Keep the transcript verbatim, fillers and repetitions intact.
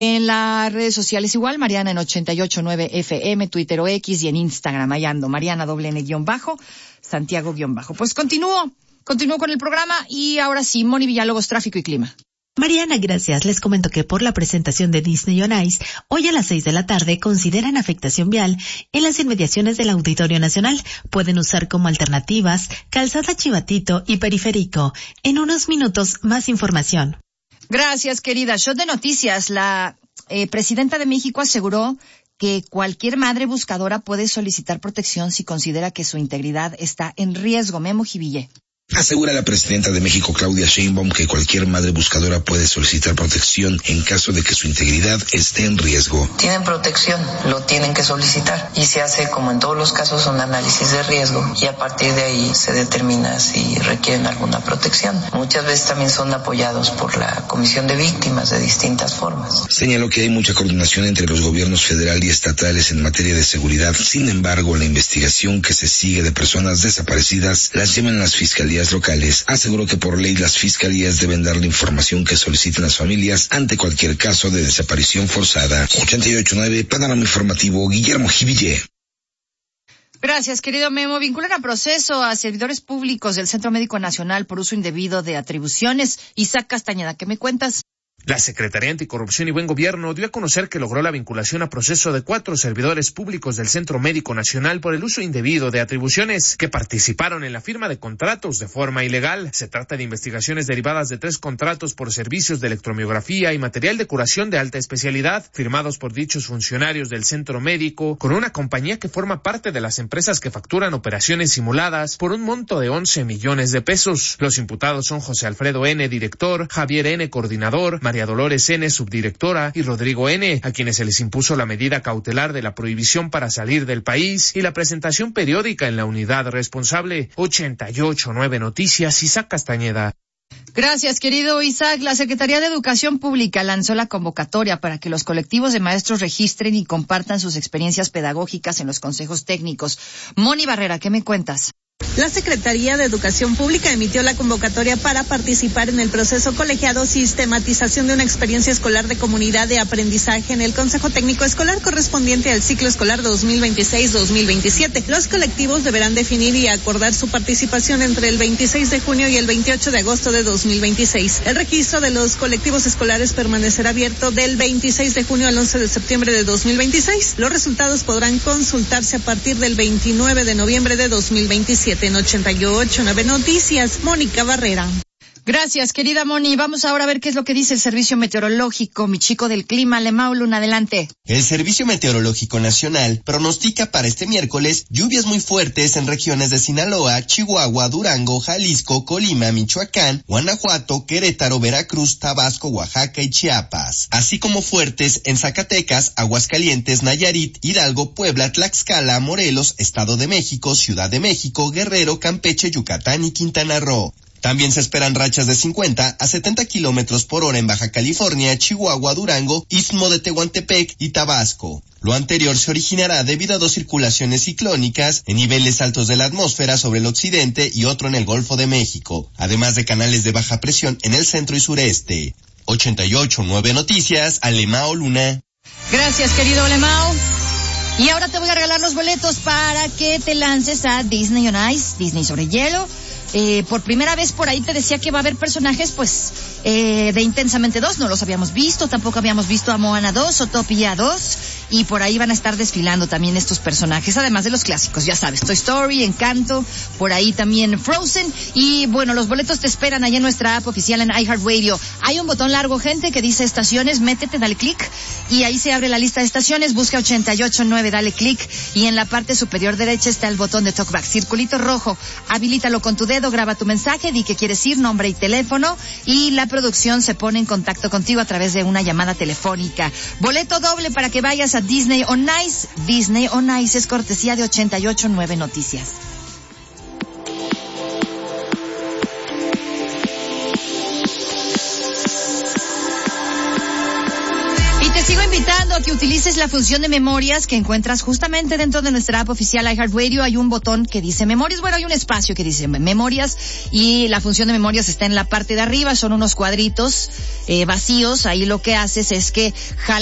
En las redes sociales igual, Mariana en ochenta y ocho punto nueve F M, Twitter o X, y en Instagram, ahí ando, Mariana doble N guión bajo, Santiago guión bajo. Pues continúo, continúo con el programa y ahora sí, Moni Villalobos, tráfico y clima. Mariana, gracias. Les comento que por la presentación de Disney on Ice, hoy a las seis de la tarde consideran afectación vial en las inmediaciones del Auditorio Nacional. Pueden usar como alternativas Calzada Chivatito y Periférico. En unos minutos, más información. Gracias, querida. Shot de noticias. La eh, presidenta de México aseguró que cualquier madre buscadora puede solicitar protección si considera que su integridad está en riesgo. Memo Jiville. Asegura la presidenta de México, Claudia Sheinbaum, que cualquier madre buscadora puede solicitar protección en caso de que su integridad esté en riesgo. Tienen protección, lo tienen que solicitar y se hace, como en todos los casos, un análisis de riesgo y a partir de ahí se determina si requieren alguna protección. Muchas veces también son apoyados por la Comisión de Víctimas de distintas formas. Señaló que hay mucha coordinación entre los gobiernos federal y estatales en materia de seguridad. Sin embargo, la investigación que se sigue de personas desaparecidas las llevan las fiscalías locales. Aseguró que por ley las fiscalías deben dar la información que soliciten las familias ante cualquier caso de desaparición forzada. ochenta y ocho punto nueve, Panorama Informativo, Guillermo Jiville. Gracias, querido Memo. Vinculan a proceso a servidores públicos del Centro Médico Nacional por uso indebido de atribuciones. Isaac Castañeda, ¿qué me cuentas? La Secretaría Anticorrupción y Buen Gobierno dio a conocer que logró la vinculación a proceso de cuatro servidores públicos del Centro Médico Nacional por el uso indebido de atribuciones que participaron en la firma de contratos de forma ilegal. Se trata de investigaciones derivadas de tres contratos por servicios de electromiografía y material de curación de alta especialidad firmados por dichos funcionarios del Centro Médico con una compañía que forma parte de las empresas que facturan operaciones simuladas por un monto de once millones de pesos. Los imputados son José Alfredo N., director, Javier N., coordinador, María Dolores N., subdirectora, y Rodrigo N., a quienes se les impuso la medida cautelar de la prohibición para salir del país y la presentación periódica en la unidad responsable. ochenta y ocho punto nueve Noticias, Isaac Castañeda. Gracias, querido Isaac. La Secretaría de Educación Pública lanzó la convocatoria para que los colectivos de maestros registren y compartan sus experiencias pedagógicas en los consejos técnicos. Moni Barrera, ¿qué me cuentas? La Secretaría de Educación Pública emitió la convocatoria para participar en el proceso colegiado Sistematización de una experiencia escolar de comunidad de aprendizaje en el Consejo Técnico Escolar correspondiente al ciclo escolar dos mil veintiséis dos mil veintisiete. Los colectivos deberán definir y acordar su participación entre el veintiséis de junio y el veintiocho de agosto de dos mil veintiséis. El registro de los colectivos escolares permanecerá abierto del veintiséis de junio al once de septiembre de dos mil veintiséis. Los resultados podrán consultarse a partir del veintinueve de noviembre de dos mil veintisiete. En ochenta y ocho punto nueve Noticias, Mónica Barrera. Gracias, querida Moni. Vamos ahora a ver qué es lo que dice el Servicio Meteorológico. Mi chico del clima, Lemao Luna, adelante. El Servicio Meteorológico Nacional pronostica para este miércoles lluvias muy fuertes en regiones de Sinaloa, Chihuahua, Durango, Jalisco, Colima, Michoacán, Guanajuato, Querétaro, Veracruz, Tabasco, Oaxaca y Chiapas, así como fuertes en Zacatecas, Aguascalientes, Nayarit, Hidalgo, Puebla, Tlaxcala, Morelos, Estado de México, Ciudad de México, Guerrero, Campeche, Yucatán y Quintana Roo. También se esperan rachas de cincuenta a setenta kilómetros por hora en Baja California, Chihuahua, Durango, Istmo de Tehuantepec y Tabasco. Lo anterior se originará debido a dos circulaciones ciclónicas en niveles altos de la atmósfera sobre el occidente y otro en el Golfo de México, además de canales de baja presión en el centro y sureste. ochenta y ocho punto nueve Noticias, Alemao Luna. Gracias, querido Alemao. Y ahora te voy a regalar los boletos para que te lances a Disney on Ice, Disney sobre hielo. Eh, por primera vez por ahí te decía que va a haber personajes, pues, eh, de Intensamente dos, no los habíamos visto, tampoco habíamos visto a Moana dos o Topia dos, y por ahí van a estar desfilando también estos personajes, además de los clásicos, ya sabes, Toy Story, Encanto, por ahí también Frozen, y bueno, los boletos te esperan allá en nuestra app oficial en iHeartRadio. Hay un botón largo, gente, que dice estaciones, métete, dale clic, y ahí se abre la lista de estaciones, busca ochenta y ocho punto nueve, dale clic, y en la parte superior derecha está el botón de Talkback, circulito rojo, habilítalo con tu dedo, graba tu mensaje, di que quieres ir, nombre y teléfono, y la producción se pone en contacto contigo a través de una llamada telefónica. Boleto doble para que vayas a Disney on Ice. Disney on Ice es cortesía de ochenta y ocho punto nueve Noticias. te sigo invitando a que utilices la función de memorias que encuentras justamente dentro de nuestra app oficial iHeartRadio. Hay un botón que dice memorias, bueno, hay un espacio que dice memorias y la función de memorias está en la parte de arriba, son unos cuadritos eh, vacíos. Ahí lo que haces es que jalas